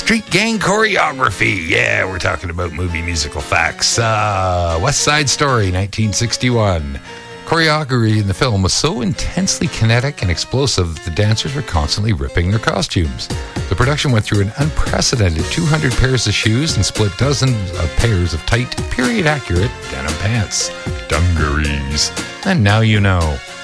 Street Gang choreography. Yeah, we're talking about movie musical facts. West Side Story, 1961. Choreography in the film was so intensely kinetic and explosive that the dancers were constantly ripping their costumes. The production went through an unprecedented 200 pairs of shoes and split dozens of pairs of tight, period-accurate denim pants. Dungarees. And now you know.